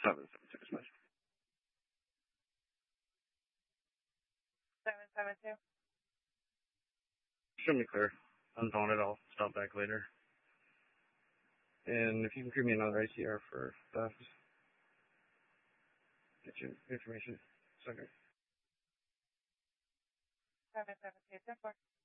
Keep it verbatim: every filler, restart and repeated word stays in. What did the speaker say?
Seven seven two smash. Seven seven two. Show me clear. Undaunted, I'll stop back later. And if you can give me another I C R for theft. Get you information. Second. Seven seven two. Ten four.